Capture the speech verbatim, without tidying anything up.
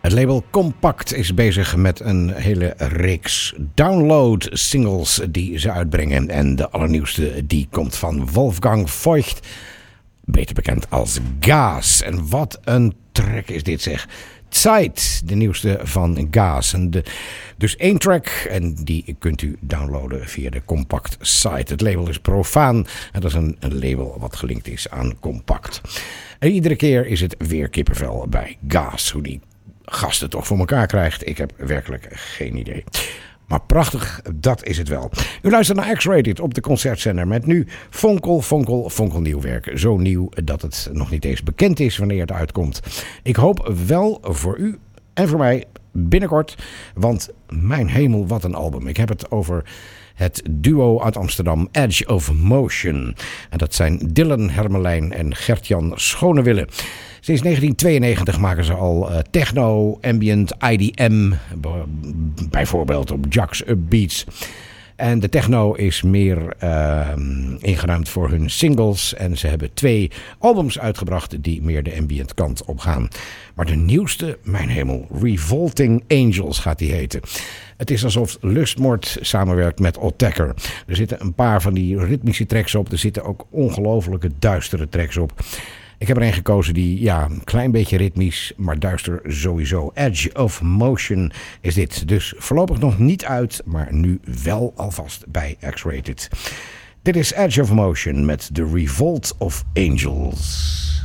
Het label Compact is bezig met een hele reeks download singles die ze uitbrengen. En de allernieuwste die komt van Wolfgang Voigt, beter bekend als Gas. En wat een track is dit zeg. Zeit, de nieuwste van Gas. En de, dus één track en die kunt u downloaden via de Compact site. Het label is Profaan en dat is een, een label wat gelinkt is aan Compact. En iedere keer is het weer kippenvel bij Gas. Hoe die gasten toch voor elkaar krijgt, ik heb werkelijk geen idee. Maar prachtig, dat is het wel. U luistert naar X-Rated op de concertzender met nu Fonkel, Fonkel, Fonkel nieuw werk. Zo nieuw dat het nog niet eens bekend is wanneer het uitkomt. Ik hoop wel voor u en voor mij binnenkort, want mijn hemel, wat een album. Ik heb het over het duo uit Amsterdam, Edge of Motion. En dat zijn Dylan Hermelijn en Gert-Jan Schonewille. Sinds negentien tweeënnegentig maken ze al uh, techno, ambient, I D M, b- bijvoorbeeld op Jack's Upbeats. En de techno is meer uh, ingeruimd voor hun singles. En ze hebben twee albums uitgebracht die meer de ambient kant op gaan. Maar de nieuwste, mijn hemel, Revolting Angels gaat die heten. Het is alsof Lustmord samenwerkt met Ottacker. Er zitten een paar van die ritmische tracks op. Er zitten ook ongelofelijke duistere tracks op. Ik heb er een gekozen die, ja, een klein beetje ritmisch, maar duister sowieso. Edge of Motion is dit. Dus voorlopig nog niet uit, maar nu wel alvast bij X-Rated. Dit is Edge of Motion met The Revolt of Angels.